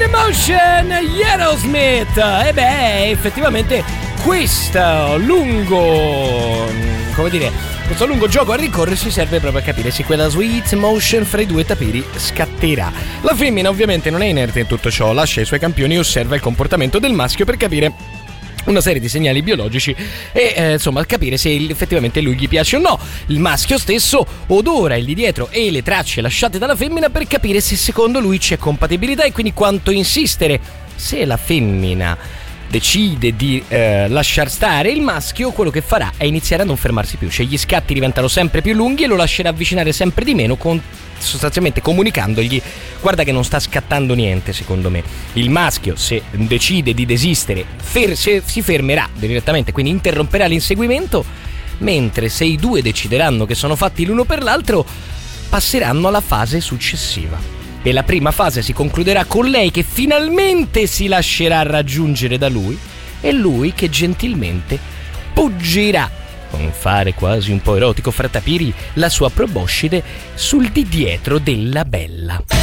Emotion, Aerosmith. E beh, effettivamente questo lungo gioco a ricorrersi serve proprio a capire se quella sweet motion fra i due tapiri scatterà. La femmina ovviamente non è inerte in tutto ciò, lascia i suoi campioni e osserva il comportamento del maschio per capire una serie di segnali biologici e insomma capire se effettivamente lui gli piace o no. Il maschio stesso odora il di dietro e le tracce lasciate dalla femmina per capire se secondo lui c'è compatibilità e quindi quanto insistere. Se la femmina decide di lasciar stare il maschio, quello che farà è iniziare a non fermarsi più, cioè gli scatti diventano sempre più lunghi e lo lascerà avvicinare sempre di meno, sostanzialmente comunicandogli: guarda che non sta scattando niente. Secondo me il maschio, se decide di desistere, si fermerà direttamente, quindi interromperà l'inseguimento, mentre se i due decideranno che sono fatti l'uno per l'altro, passeranno alla fase successiva. E la prima fase si concluderà con lei che finalmente si lascerà raggiungere da lui e lui che gentilmente poggerà, con fare quasi un po' erotico fra tapiri, la sua proboscide sul di dietro della bella.